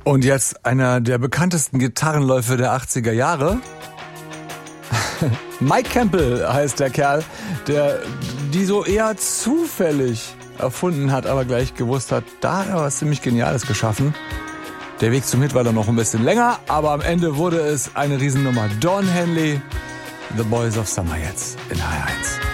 Und jetzt einer der bekanntesten Gitarrenläufe der 80er Jahre. Mike Campbell heißt der Kerl, der die so eher zufällig erfunden hat, aber gleich gewusst hat, da hat er was ziemlich Geniales geschaffen. Der Weg zum Hit war dann noch ein bisschen länger, aber am Ende wurde es eine Riesennummer. Don Henley, The Boys of Summer jetzt in HR1.